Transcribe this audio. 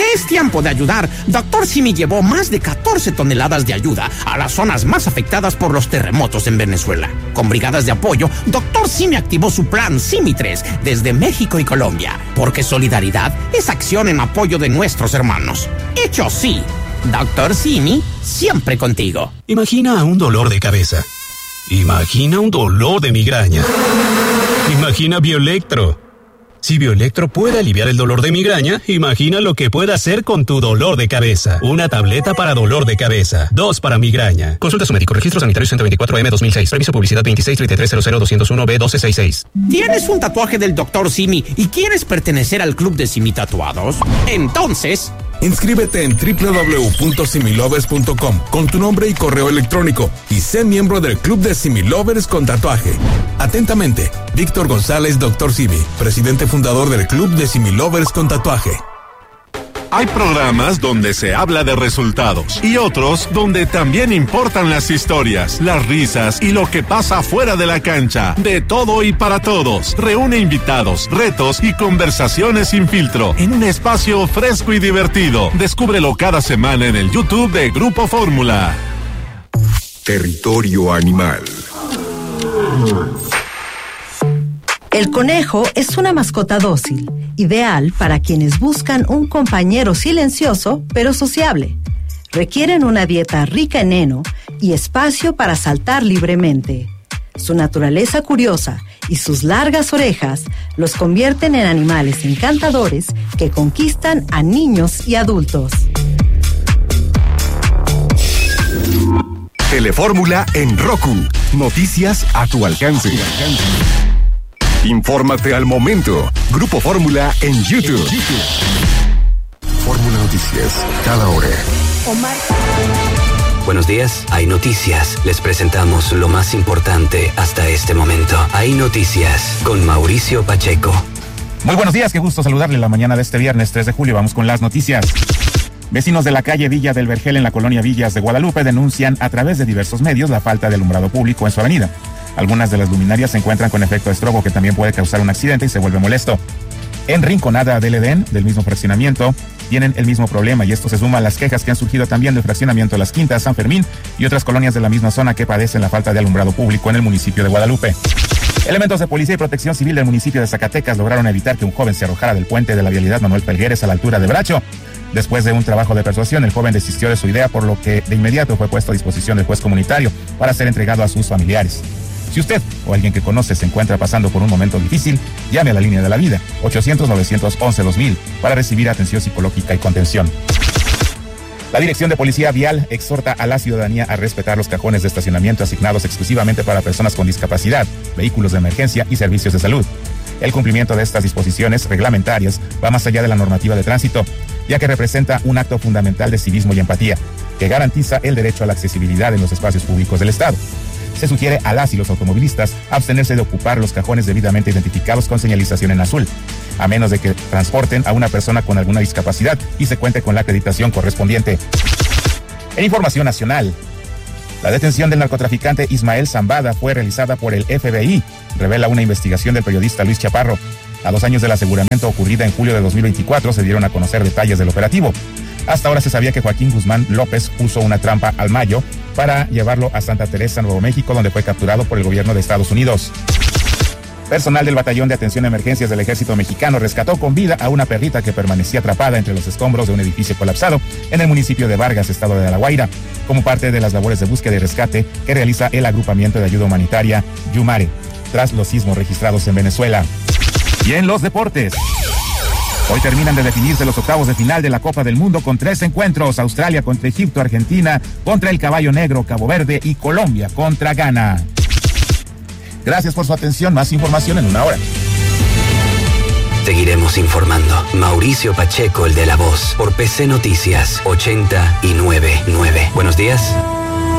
Es tiempo de ayudar. Dr. Simi llevó más de 14 toneladas de ayuda a las zonas más afectadas por los terremotos en Venezuela. Con brigadas de apoyo, Dr. Simi activó su plan Simi 3 desde México y Colombia, porque solidaridad es acción en apoyo de nuestros hermanos. Hecho sí, Dr. Simi, siempre contigo. Imagina un dolor de cabeza. Imagina un dolor de migraña. Imagina Bioelectro. Si Bioelectro puede aliviar el dolor de migraña, imagina lo que puede hacer con tu dolor de cabeza. Una tableta para dolor de cabeza, 2 para migraña. Consulta a su médico. Registro sanitario 124M-2006. Permiso publicidad 263300-201B1266. ¿Tienes un tatuaje del Dr. Simi y quieres pertenecer al club de Simi Tatuados? Entonces, inscríbete en www.similovers.com con tu nombre y correo electrónico y sé miembro del club de Similovers con tatuaje. Atentamente, Víctor González, Dr. Simi, presidente fundador del club de Similovers con tatuaje. Hay programas donde se habla de resultados y otros donde también importan las historias, las risas y lo que pasa fuera de la cancha. De todo y para todos. Reúne invitados, retos y conversaciones sin filtro en un espacio fresco y divertido. Descúbrelo cada semana en el YouTube de Grupo Fórmula. Territorio Animal. El conejo es una mascota dócil, ideal para quienes buscan un compañero silencioso pero sociable. Requieren una dieta rica en heno y espacio para saltar libremente. Su naturaleza curiosa y sus largas orejas los convierten en animales encantadores que conquistan a niños y adultos. Telefórmula en Roku. Noticias a tu alcance. Infórmate al momento. Grupo Fórmula en YouTube. Fórmula Noticias, cada hora. Omar. Buenos días, hay noticias. Les presentamos lo más importante hasta este momento. Hay noticias con Mauricio Pacheco. Muy buenos días, qué gusto saludarle la mañana de este viernes 3 de julio. Vamos con las noticias. Vecinos de la calle Villa del Vergel en la colonia Villas de Guadalupe denuncian a través de diversos medios la falta de alumbrado público en su avenida. Algunas de las luminarias se encuentran con efecto estrobo que también puede causar un accidente y se vuelve molesto. En Rinconada del Edén, del mismo fraccionamiento, tienen el mismo problema y esto se suma a las quejas que han surgido también del fraccionamiento Las Quintas, San Fermín y otras colonias de la misma zona que padecen la falta de alumbrado público en el municipio de Guadalupe. Elementos de policía y protección civil del municipio de Zacatecas lograron evitar que un joven se arrojara del puente de la vialidad Manuel Pelgueres a la altura de Bracho. Después de un trabajo de persuasión, el joven desistió de su idea, por lo que de inmediato fue puesto a disposición del juez comunitario para ser entregado a sus familiares. Si usted o alguien que conoce se encuentra pasando por un momento difícil, llame a la línea de la vida, 800-911-2000, para recibir atención psicológica y contención. La Dirección de Policía Vial exhorta a la ciudadanía a respetar los cajones de estacionamiento asignados exclusivamente para personas con discapacidad, vehículos de emergencia y servicios de salud. El cumplimiento de estas disposiciones reglamentarias va más allá de la normativa de tránsito, ya que representa un acto fundamental de civismo y empatía, que garantiza el derecho a la accesibilidad en los espacios públicos del Estado. Se sugiere a las y los automovilistas abstenerse de ocupar los cajones debidamente identificados con señalización en azul, a menos de que transporten a una persona con alguna discapacidad y se cuente con la acreditación correspondiente. En información nacional, la detención del narcotraficante Ismael Zambada fue realizada por el FBI, revela una investigación del periodista Luis Chaparro. A 2 años del aseguramiento ocurrida en julio de 2024 se dieron a conocer detalles del operativo. Hasta ahora se sabía que Joaquín Guzmán López puso una trampa al Mayo para llevarlo a Santa Teresa, Nuevo México, donde fue capturado por el gobierno de Estados Unidos. Personal del Batallón de Atención a Emergencias del Ejército Mexicano rescató con vida a una perrita que permanecía atrapada entre los escombros de un edificio colapsado en el municipio de Vargas, estado de La Guaira, como parte de las labores de búsqueda y rescate que realiza el agrupamiento de ayuda humanitaria Yumare, tras los sismos registrados en Venezuela. Y en los deportes, hoy terminan de definirse los octavos de final de la Copa del Mundo con 3 encuentros: Australia contra Egipto, Argentina contra el Caballo Negro, Cabo Verde y Colombia contra Ghana. Gracias por su atención. Más información en 1 hora. Seguiremos informando. Mauricio Pacheco, el de La Voz, por PC Noticias 899. Buenos días.